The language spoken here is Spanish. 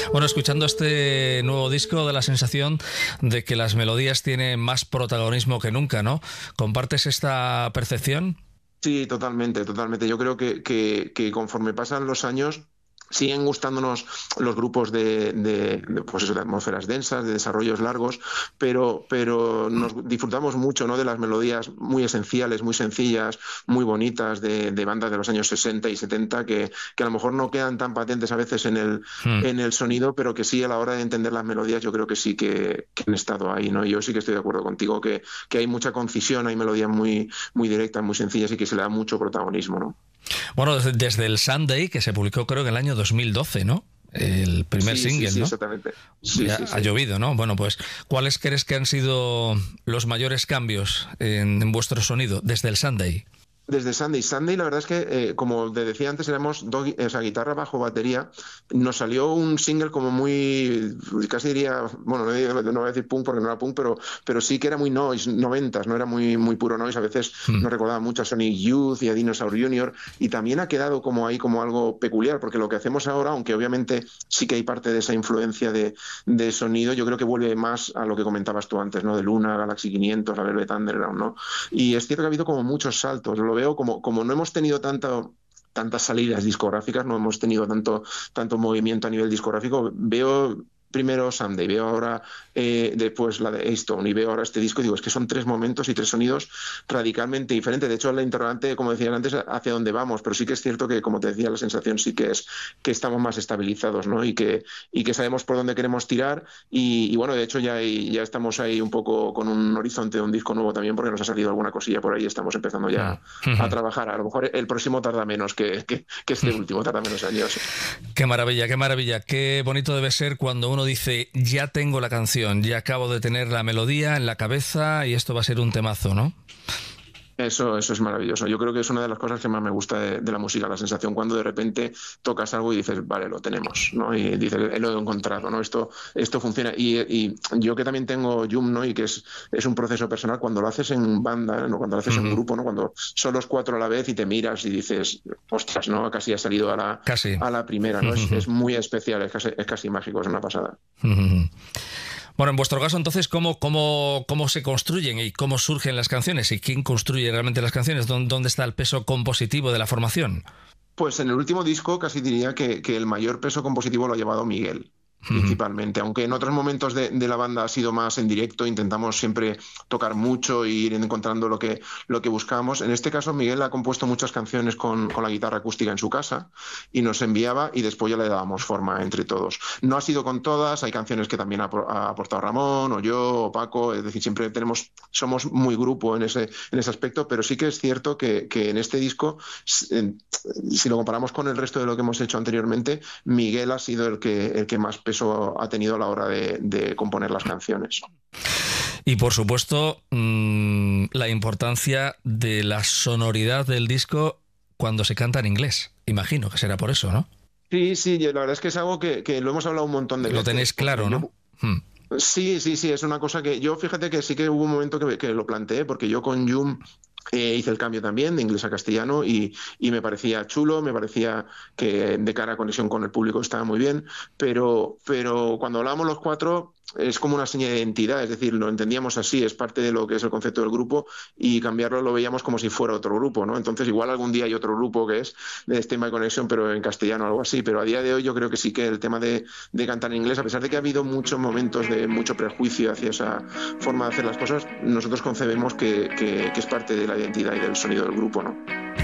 Bueno, escuchando este nuevo disco, da la sensación de que las melodías tienen más protagonismo que nunca, ¿no? ¿Compartes esta percepción? Sí, totalmente, totalmente. Yo creo que conforme pasan los años siguen gustándonos los grupos pues eso, de atmósferas densas, de desarrollos largos, pero nos disfrutamos mucho, ¿no?, de las melodías muy esenciales, muy sencillas, muy bonitas de bandas de los años 60 y 70 que a lo mejor no quedan tan patentes a veces en el sonido, pero que sí, a la hora de entender las melodías yo creo que sí que han estado ahí, ¿no? Y yo sí que estoy de acuerdo contigo que hay mucha concisión, hay melodías muy directas, muy sencillas y que se le da mucho protagonismo, ¿no? Bueno, desde el Sunday, que se publicó creo que en el año 2012, ¿no? El primer Sí, sí, single, sí, ¿no? exactamente. Sí, Ya sí, ha sí. llovido, ¿no? Bueno, pues, ¿cuáles crees que han sido los mayores cambios en vuestro sonido desde el Sunday? Desde Sunday. Sunday, la verdad es que, como te decía antes, éramos o sea, guitarra, bajo, batería. Nos salió un single como muy, casi diría, bueno, no voy a decir punk porque no era punk, pero sí que era muy noise, noventas, no era muy puro noise. A veces nos recordaba mucho a Sonic Youth y a Dinosaur Jr. Y también ha quedado como ahí como algo peculiar, porque lo que hacemos ahora, aunque obviamente sí que hay parte de esa influencia de sonido, yo creo que vuelve más a lo que comentabas tú antes, ¿no? De Luna, Galaxy 500, la Velvet Underground, ¿no? Y es cierto que ha habido como muchos saltos. Lo veo como no hemos tenido tantas salidas discográficas, no hemos tenido tanto movimiento a nivel discográfico. Veo primero Someday, veo ahora después la de A-Stone y veo ahora este disco y digo, es que son tres momentos y tres sonidos radicalmente diferentes. De hecho, la interrogante, como decían antes, hacia dónde vamos, pero sí que es cierto que, como te decía, la sensación sí que es que estamos más estabilizados, ¿no? Y que sabemos por dónde queremos tirar y bueno, de hecho ya estamos ahí un poco con un horizonte de un disco nuevo también porque nos ha salido alguna cosilla por ahí, estamos empezando ya a trabajar. A lo mejor el próximo tarda menos que este último, tarda menos años. Qué maravilla, qué maravilla, qué bonito debe ser cuando uno dice, ya tengo la canción, ya acabo de tener la melodía en la cabeza y esto va a ser un temazo, ¿no? Eso es maravilloso. Yo creo que es una de las cosas que más me gusta de la música, la sensación cuando de repente tocas algo y dices, vale, lo tenemos, ¿no? Y dices, lo he encontrado, ¿no? Esto funciona. Y yo que también tengo Yum, ¿no? Y que es un proceso personal, cuando lo haces en banda, ¿no? Cuando lo haces en grupo, ¿no? Cuando son los cuatro a la vez y te miras y dices, ostras, ¿no? Casi ha salido Casi. a la primera, ¿no? Es muy especial, es casi mágico, es una pasada. Bueno, en vuestro caso, entonces, ¿cómo se construyen y cómo surgen las canciones? ¿Y quién construye realmente las canciones? ¿Dónde está el peso compositivo de la formación? Pues en el último disco casi diría que el mayor peso compositivo lo ha llevado Miguel, principalmente. Aunque en otros momentos de la banda ha sido más en directo, intentamos siempre tocar mucho e ir encontrando lo que buscamos. En este caso, Miguel ha compuesto muchas canciones con la guitarra acústica en su casa y nos enviaba y después ya le dábamos forma entre todos. No ha sido con todas, hay canciones que también ha aportado Ramón o yo o Paco, es decir, siempre somos muy grupo en ese aspecto, pero sí que es cierto que en este disco, si lo comparamos con el resto de lo que hemos hecho anteriormente, Miguel ha sido el que más peso ha tenido a la hora de componer las canciones. Y por supuesto, la importancia de la sonoridad del disco cuando se canta en inglés. Imagino que será por eso, ¿no? Sí, sí, la verdad es que es algo que lo hemos hablado un montón de Lo veces. tenéis claro, ¿no? Sí, es una cosa que yo, fíjate que sí que hubo un momento que lo planteé, porque yo con Yum hice el cambio también de inglés a castellano y me parecía chulo, me parecía que de cara a conexión con el público estaba muy bien, pero cuando hablábamos los cuatro es como una seña de identidad, es decir, lo entendíamos así, es parte de lo que es el concepto del grupo y cambiarlo lo veíamos como si fuera otro grupo, ¿no? Entonces igual algún día hay otro grupo que es de Stay My Connection, pero en castellano o algo así, pero a día de hoy yo creo que sí que el tema de cantar en inglés, a pesar de que ha habido muchos momentos de mucho prejuicio hacia esa forma de hacer las cosas, nosotros concebimos que es parte de la identidad y del sonido del grupo, ¿no?